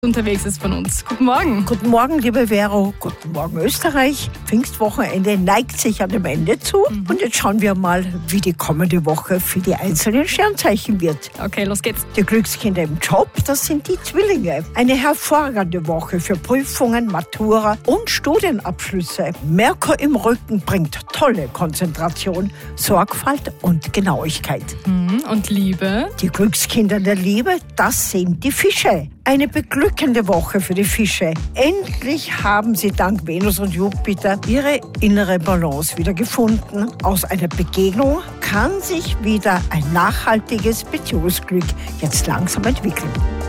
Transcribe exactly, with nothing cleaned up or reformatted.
unterwegs ist von uns. Guten Morgen. Guten Morgen, liebe Vero. Guten Morgen, Österreich. Pfingstwochenende neigt sich an dem Ende zu. Mhm. Und jetzt schauen wir mal, wie die kommende Woche für die einzelnen Sternzeichen wird. Okay, los geht's. Die Glückskinder im Job, das sind die Zwillinge. Eine hervorragende Woche für Prüfungen, Matura und Studienabschlüsse. Merkur im Rücken bringt tolle Konzentration, Sorgfalt und Genauigkeit. Mhm. Und Liebe? Die Glückskinder der Liebe, das sind die Fische. Eine beglückende Woche für die Fische. Endlich haben sie dank Venus und Jupiter ihre innere Balance wieder gefunden. Aus einer Begegnung kann sich wieder ein nachhaltiges Beziehungsglück jetzt langsam entwickeln.